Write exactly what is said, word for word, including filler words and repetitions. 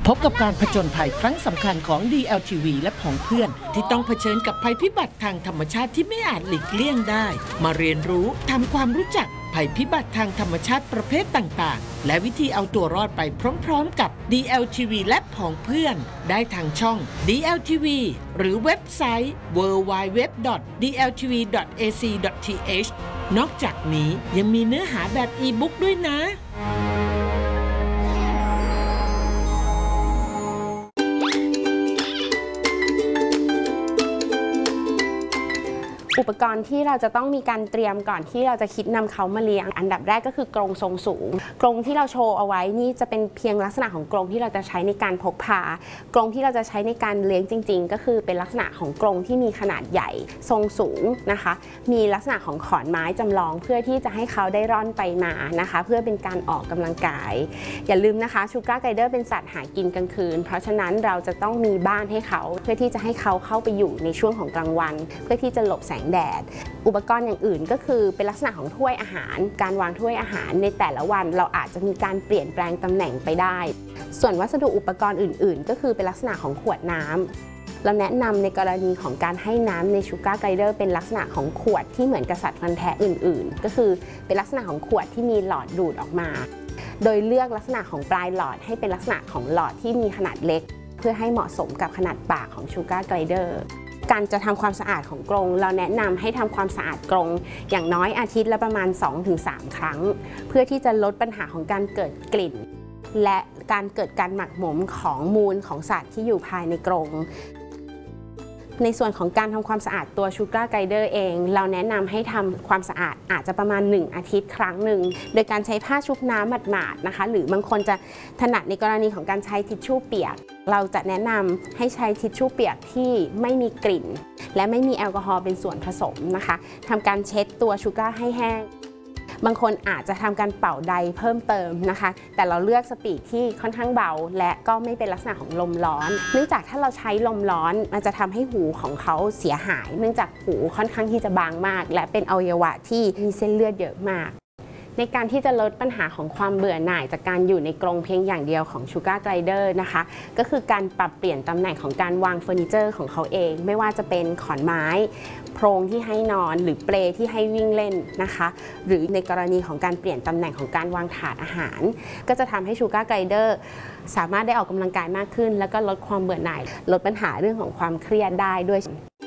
พบกับการผจญภัยครั้งสำคัญของ ดี แอล ที วี และผองเพื่อนที่ต้องเผชิญกับภัยพิบัติทางธรรมชาติที่ไม่อาจหลีกเลี่ยงได้มาเรียนรู้ทำความรู้จักภัยพิบัติทางธรรมชาติประเภทต่างๆและวิธีเอาตัวรอดไปพร้อมๆกับ ดี แอล ที วี และผองเพื่อนได้ทางช่อง ดี แอล ที วี หรือเว็บไซต์ ดับเบิลยู ดับเบิลยู ดับเบิลยู ดอท ดี แอล ที วี ดอท เอ ซี ดอท ที เอช นอกจากนี้ยังมีเนื้อหาแบบอีบุ๊กด้วยนะอุปกรณ์ที่เราจะต้องมีการเตรียมก่อนที่เราจะคิดนำเขามาเลี้ยงอันดับแรกก็คือกรงทรงสูงกรงที่เราโชว์เอาไว้นี่จะเป็นเพียงลักษณะของกรงที่เราจะใช้ในการพกพากรงที่เราจะใช้ในการเลี้ยงจริงๆก็คือเป็นลักษณะของกรงที่มีขนาดใหญ่ทรงสูงนะคะมีลักษณะของขอนไม้จำลองเพื่อที่จะให้เขาได้ร่อนไปมานะคะเพื่อเป็นการออกกำลังกายอย่าลืมนะคะชูการ์ไกเดอร์เป็นสัตว์หากินกลางคืนเพราะฉะนั้นเราจะต้องมีบ้านให้เขาเพื่อที่จะให้เขาเข้าไปอยู่ในช่วงของกลางวันเพื่อที่จะหลบแสงแดดอุปกรณ์อย่างอื่นก็คือเป็นลักษณะของถ้วยอาหารการวางถ้วยอาหารในแต่ละวันเราอาจจะมีการเปลี่ยนแปลงตำแหน่งไปได้ส่วนวัสดุอุปกรณ์อื่นๆก็คือเป็นลักษณะของขวดน้ำเราแนะนำในกรณีของการให้น้ำในชูการ์ไกเดอร์เป็นลักษณะของขวดที่เหมือนกับสัตว์ฟันแท้อื่นๆก็คือเป็นลักษณะของขวดที่มีหลอดดูดออกมาโดยเลือกลักษณะของปลายหลอดให้เป็นลักษณะของหลอดที่มีขนาดเล็กเพื่อให้เหมาะสมกับขนาดปากของชูการ์ไกเดอร์การจะทำความสะอาดของกรงเราแนะนำให้ทำความสะอาดกรงอย่างน้อยอาทิตย์ละประมาณ สองถึงสาม ครั้งเพื่อที่จะลดปัญหาของการเกิดกลิ่นและการเกิดการหมักหมมของมูลของสัตว์ที่อยู่ภายในกรงในส่วนของการทำความสะอาดตัวชูการ์ไกเดอร์เองเราแนะนำให้ทำความสะอาดอาจจะประมาณหนึ่งอาทิตย์ครั้งหนึ่งโดยการใช้ผ้าชุบน้ำหมาดๆนะคะหรือบางคนจะถนัดในกรณีของการใช้ทิชชู่เปียกเราจะแนะนำให้ใช้ทิชชู่เปียกที่ไม่มีกลิ่นและไม่มีแอลกอฮอล์เป็นส่วนผสมนะคะทำการเช็ดตัวชูการ์ให้แห้งบางคนอาจจะทำการเป่าใดเพิ่มเติมนะคะแต่เราเลือกสปีดที่ค่อนข้างเบาและก็ไม่เป็นลักษณะของลมร้อนเนื่องจากถ้าเราใช้ลมร้อนมันจะทำให้หูของเขาเสียหายเนื่องจากหูค่อนข้างที่จะบางมากและเป็นอวัยวะที่มีเส้นเลือดเยอะมากในการที่จะลดปัญหาของความเบื่อหน่ายจากการอยู่ในกรงเพียงอย่างเดียวของชูการ์ไกเดอร์นะคะก็คือการปรับเปลี่ยนตำแหน่งของการวางเฟอร์นิเจอร์ของเขาเองไม่ว่าจะเป็นขอนไม้โพรงที่ให้นอนหรือเปลที่ให้วิ่งเล่นนะคะหรือในกรณีของการเปลี่ยนตำแหน่งของการวางถาดอาหารก็จะทำให้ชูการ์ไกเดอร์สามารถได้ออกกำลังกายมากขึ้นแล้วก็ลดความเบื่อหน่ายลดปัญหาเรื่องของความเครียดได้ด้วย